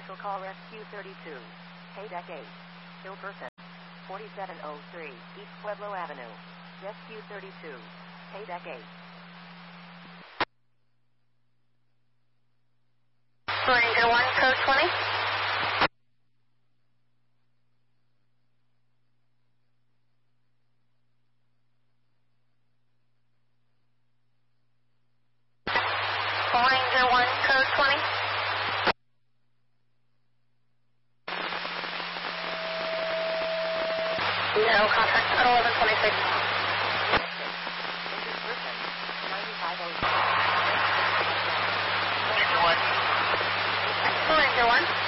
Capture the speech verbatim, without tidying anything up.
Special call Rescue thirty-two. Hey Deck eight. Ill person. forty-seven oh three East Pueblo Avenue. Rescue thirty-two. Hey Deck eight. Ranger one, code twenty. Ranger one, code twenty. No contact at eleven twenty-six. Injured person. ninety-five oh Ranger one.